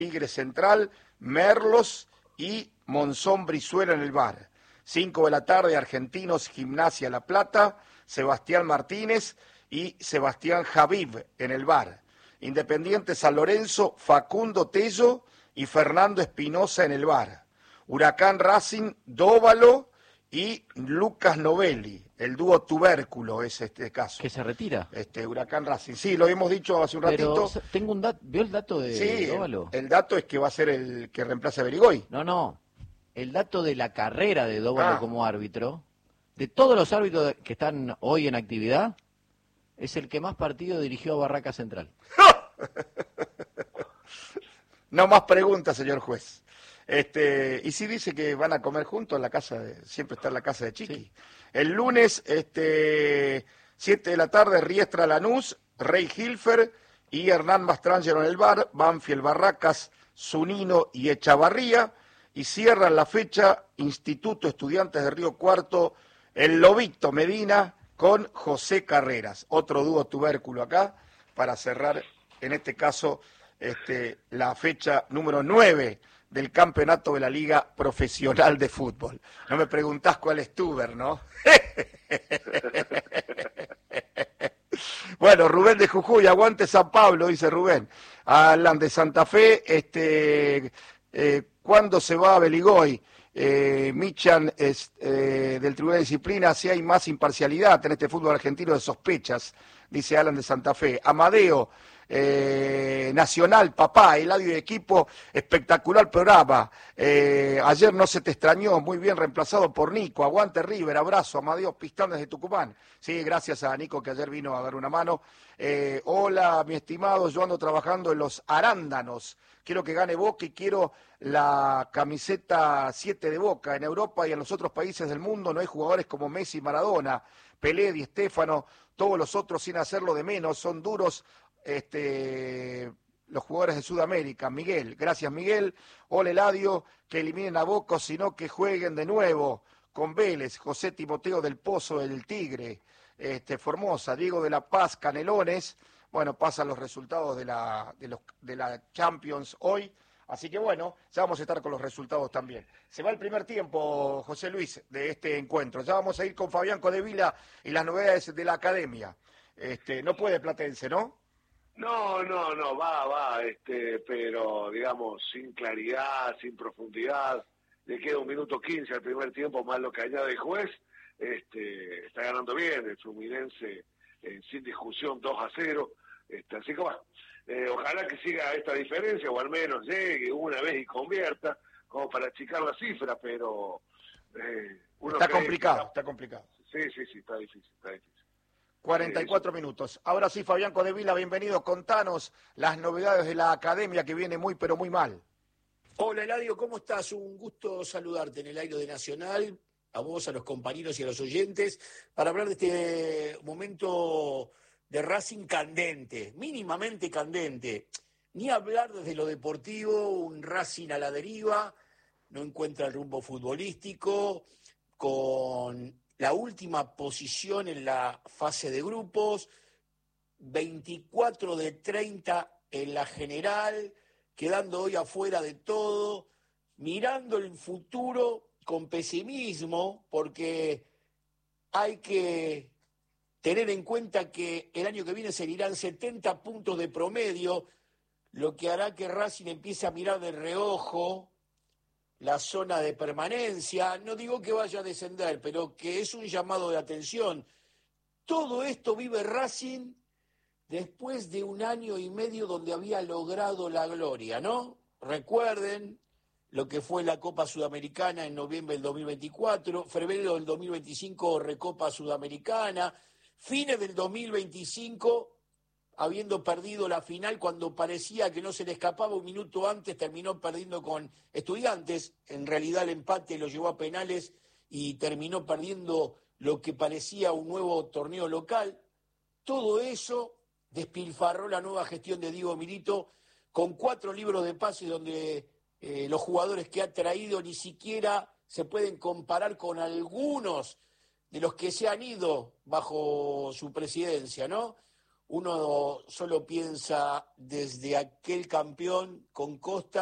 Tigre Central, Merlos y Monzón Brizuela en el VAR. 5 de la tarde, Argentinos, Gimnasia La Plata, Sebastián Martínez y Sebastián Javib en el VAR. Independiente San Lorenzo, Facundo Tello y Fernando Espinosa en el VAR. Huracán Racing, Dóvalo y Lucas Novelli. El dúo tubérculo es este caso. ¿Que se retira? Huracán Racing. Sí, lo hemos dicho hace un ratito. Pero tengo un dato. ¿Vio el dato de Dóvalo? El dato es que va a ser el que reemplace a Berigoy. No. El dato de la carrera de Dóvalo como árbitro, de todos los árbitros que están hoy en actividad, es el que más partidos dirigió a Barraca Central. No más preguntas, señor juez. Y sí dice que van a comer juntos en la casa, siempre está en la casa de Chiqui. Sí. El lunes, 7 de la tarde, Riestra Lanús, Rey Hilfer y Hernán Mastrangelo en el VAR, Banfield Barracas, Zunino y Echavarría, y cierran la fecha Instituto Estudiantes de Río Cuarto, el Lobito Medina con José Carreras. Otro dúo tubérculo acá para cerrar, en este caso, la fecha número 9 del campeonato de la Liga Profesional de Fútbol. No me preguntás cuál es tuber, ¿no? Bueno, Rubén de Jujuy, aguante San Pablo, dice Rubén. Alan de Santa Fe, ¿cuándo se va a Beligoy? Michan del Tribunal de Disciplina, si hay más imparcialidad en este fútbol argentino de sospechas, dice Alan de Santa Fe. Amadeo, Nacional, papá, Eladio y equipo, espectacular programa. Ayer no se te extrañó, muy bien reemplazado por Nico. Aguante River, abrazo, Amadeo Pistán desde Tucumán. Sí, gracias a Nico que ayer vino a dar una mano. Hola, mi estimado, yo ando trabajando en los Arándanos. Quiero que gane Boca y quiero la camiseta 7 de Boca. En Europa y en los otros países del mundo no hay jugadores como Messi y Maradona, Pelé, Di Stéfano, todos los otros sin hacerlo de menos, son duros los jugadores de Sudamérica. Miguel, gracias Miguel. Hola Eladio, que eliminen a Boca, sino que jueguen de nuevo con Vélez. José Timoteo del Pozo del Tigre, Formosa, Diego de la Paz, Canelones. Bueno, pasan los resultados de la Champions hoy, así que bueno, ya vamos a estar con los resultados también. Se va el primer tiempo, José Luis, de este encuentro. Ya vamos a ir con Fabián Codevila y las novedades de la academia. No puede Platense, ¿no? No, va, pero digamos, sin claridad, sin profundidad. Le queda 1 minuto 15 al primer tiempo, más lo que añade el juez. Está ganando bien el Fluminense, sin discusión, 2-0. Así que va. Ojalá que siga esta diferencia, o al menos llegue una vez y convierta, como para achicar la cifra, pero... está complicado. Sí, está difícil. 44 minutos. Ahora sí, Fabián Codevila, bienvenido. Contanos las novedades de la academia que viene muy, pero muy mal. Hola, Eladio, ¿cómo estás? Un gusto saludarte en el aire de Nacional, a vos, a los compañeros y a los oyentes, para hablar de este momento de Racing candente, mínimamente candente. Ni hablar desde lo deportivo, un Racing a la deriva, no encuentra el rumbo futbolístico, con la última posición en la fase de grupos, 24 de 30 en la general, quedando hoy afuera de todo, mirando el futuro con pesimismo, porque hay que tener en cuenta que el año que viene seguirán 70 puntos de promedio, lo que hará que Racing empiece a mirar de reojo la zona de permanencia. No digo que vaya a descender, pero que es un llamado de atención. Todo esto vive Racing después de 1 año y medio donde había logrado la gloria, ¿no? Recuerden lo que fue la Copa Sudamericana en noviembre del 2024, febrero del 2025 Recopa Sudamericana, fines del 2025 habiendo perdido la final cuando parecía que no se le escapaba, 1 minuto antes terminó perdiendo con Estudiantes, en realidad el empate lo llevó a penales y terminó perdiendo lo que parecía un nuevo torneo local. Todo eso despilfarró la nueva gestión de Diego Milito con 4 libros de pases donde los jugadores que ha traído ni siquiera se pueden comparar con algunos de los que se han ido bajo su presidencia, ¿no? uno solo piensa desde aquel campeón con Costa